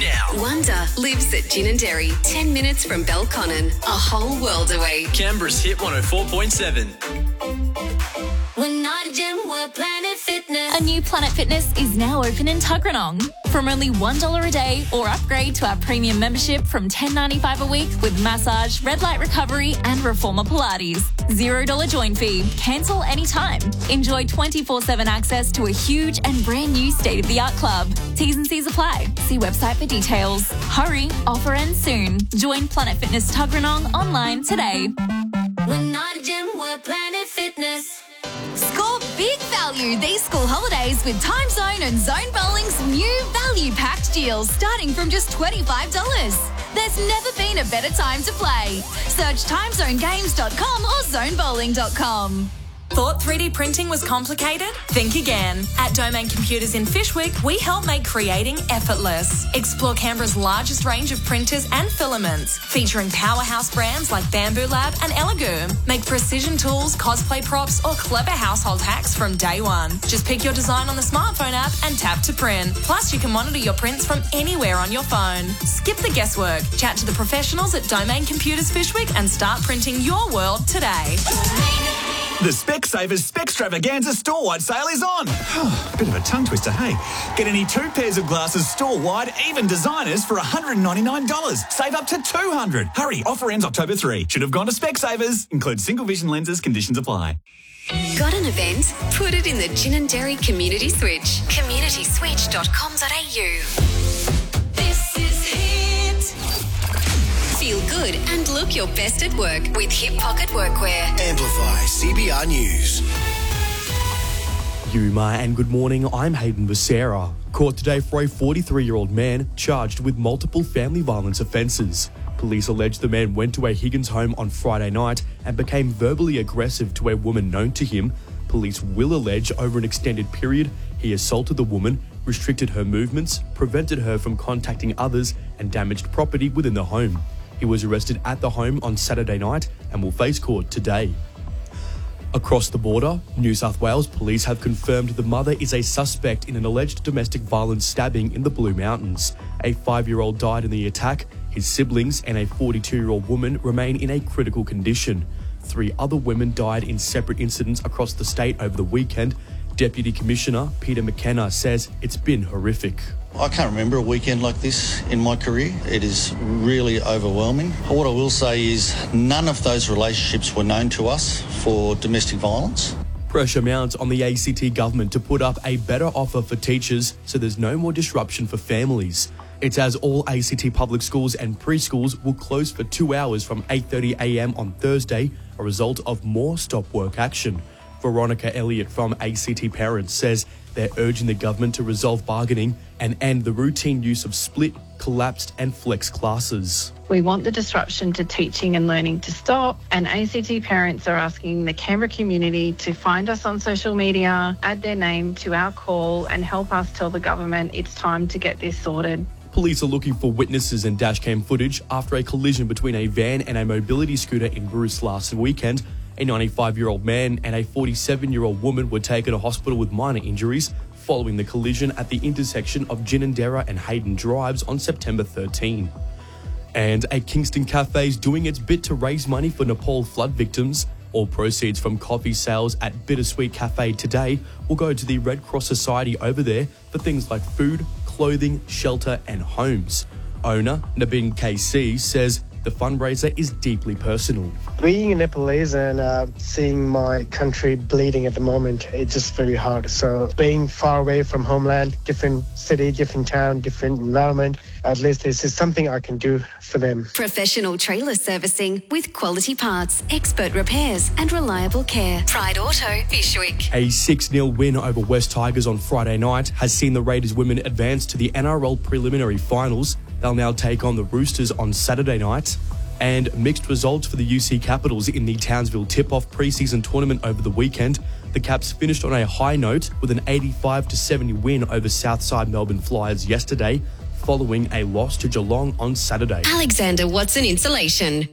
now. Wonder lives at Gin and Dairy, 10 minutes from Belconnen, a whole world away. Canberra's Hit 104.7. We're not a gym, we're Planet Fitness. A new Planet Fitness is now open in Tuggeranong. From only $1 a day or upgrade to our premium membership from $10.95 a week with massage, red light recovery and reformer Pilates. $0 join fee. Cancel anytime. Enjoy 24/7 access to a huge and brand new state-of-the-art club. T's and C's apply. See website for details. Hurry, offer ends soon. Join Planet Fitness Tuggeranong online today. We're not a gym, we're Planet Fitness. Score big value these school holidays with Time Zone and Zone Bowling's new value-packed deals starting from just $25. There's never been a better time to play. Search timezonegames.com or zonebowling.com. Thought 3D printing was complicated? Think again. At Domain Computers in Fyshwick, we help make creating effortless. Explore Canberra's largest range of printers and filaments, featuring powerhouse brands like Bamboo Lab and Elegoo. Make precision tools, cosplay props, or clever household hacks from day one. Just pick your design on the smartphone app and tap to print. Plus, you can monitor your prints from anywhere on your phone. Skip the guesswork. Chat to the professionals at Domain Computers Fyshwick and start printing your world today. The Specsavers Spextravaganza store-wide sale is on. Bit of a tongue twister, hey? Get any 2 pairs of glasses store-wide, even designers, for $199. Save up to $200. Hurry, offer ends October 3. Should have gone to Specsavers. Includes single vision lenses, conditions apply. Got an event? Put it in the Gin and Dairy Community Switch. communityswitch.com.au. This is Hit. Feel good and look your best at work with Hip Pocket Workwear. Amplify CBR News. Yuma and good morning, I'm Hayden Becerra. Caught today for a 43-year-old man charged with multiple family violence offences. Police allege the man went to a Higgins home on Friday night and became verbally aggressive to a woman known to him. Police will allege over an extended period he assaulted the woman, restricted her movements, prevented her from contacting others and damaged property within the home. He was arrested at the home on Saturday night and will face court today. Across the border, New South Wales police have confirmed the mother is a suspect in an alleged domestic violence stabbing in the Blue Mountains. A 5-year-old died in the attack. His siblings and a 42-year-old woman remain in a critical condition. 3 other women died in separate incidents across the state over the weekend. Deputy Commissioner Peter McKenna says it's been horrific. I can't remember a weekend like this in my career. It is really overwhelming. What I will say is none of those relationships were known to us for domestic violence. Pressure mounts on the ACT government to put up a better offer for teachers so there's no more disruption for families. It's as all ACT public schools and preschools will close for 2 hours from 8:30 a.m. on Thursday, a result of more stop work action. Veronica Elliott from ACT Parents says they're urging the government to resolve bargaining and end the routine use of split, collapsed and flex classes. We want the disruption to teaching and learning to stop, and ACT Parents are asking the Canberra community to find us on social media, add their name to our call and help us tell the government it's time to get this sorted. Police are looking for witnesses and dashcam footage after a collision between a van and a mobility scooter in Bruce last weekend. A 95-year-old man and a 47-year-old woman were taken to hospital with minor injuries following the collision at the intersection of Ginninderra and Hayden Drives on September 13. And a Kingston cafe is doing its bit to raise money for Nepal flood victims. All proceeds from coffee sales at Bittersweet Cafe today will go to the Red Cross Society over there for things like food, clothing, shelter and homes. Owner Nabin KC says the fundraiser is deeply personal. Being a Nepalese and seeing my country bleeding at the moment, it's just very hard. So being far away from homeland, different city, different town, different environment, at least this is something I can do for them. Professional trailer servicing with quality parts, expert repairs and reliable care. Pride Auto, Fyshwick. A 6-0 win over West Tigers on Friday night has seen the Raiders women advance to the NRL preliminary finals. They'll now take on the Roosters on Saturday night. And mixed results for the UC Capitals in the Townsville Tip-Off pre-season tournament over the weekend. The Caps finished on a high note with an 85-70 win over Southside Melbourne Flyers yesterday, following a loss to Geelong on Saturday. Alexander Watson Insulation.